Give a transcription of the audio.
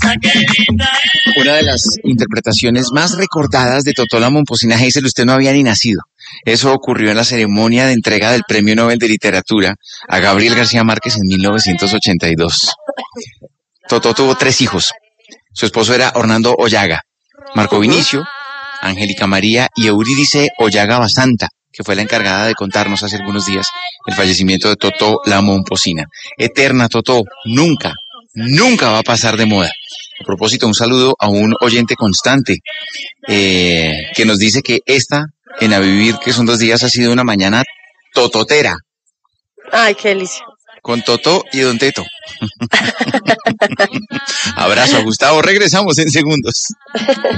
Una de las interpretaciones más recordadas de Totó la Momposina Geisel, usted no había ni nacido. Eso ocurrió en la ceremonia de entrega del Premio Nobel de Literatura a Gabriel García Márquez en 1982. Totó tuvo 3 hijos. Su esposo era Orlando Ollaga, Marco Vinicio, Angélica María y Eurídice Ollaga Basanta, que fue la encargada de contarnos hace algunos días el fallecimiento de Totó la Momposina. Eterna Totó, nunca va a pasar de moda. A propósito, un saludo a un oyente constante que nos dice que esta, en A Vivir, que son 2 días, ha sido una mañana tototera. Ay, qué delicia. Con Totó y Don Teto. Abrazo a Gustavo, regresamos en segundos.